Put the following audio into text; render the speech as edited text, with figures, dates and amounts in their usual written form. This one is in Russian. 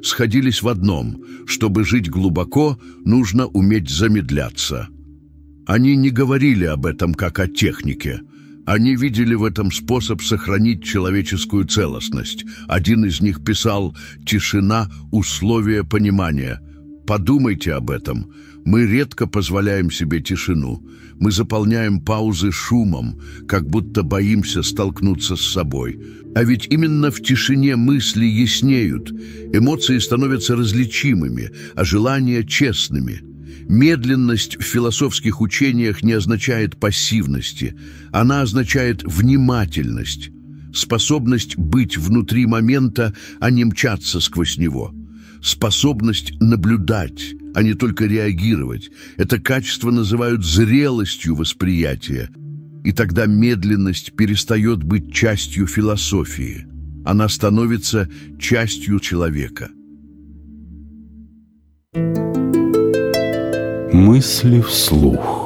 сходились в одном: чтобы жить глубоко, нужно уметь замедляться. Они не говорили об этом как о технике. Они видели в этом способ сохранить человеческую целостность. Один из них писал: «Тишина – условие понимания». Подумайте об этом. Мы редко позволяем себе тишину. Мы заполняем паузы шумом, как будто боимся столкнуться с собой. А ведь именно в тишине мысли яснеют, эмоции становятся различимыми, а желания – честными. Медленность в философских учениях не означает пассивности, она означает внимательность, способность быть внутри момента, а не мчаться сквозь него, способность наблюдать, а не только реагировать. Это качество называют зрелостью восприятия, и тогда медленность перестает быть частью философии, она становится частью человека. Мысли вслух.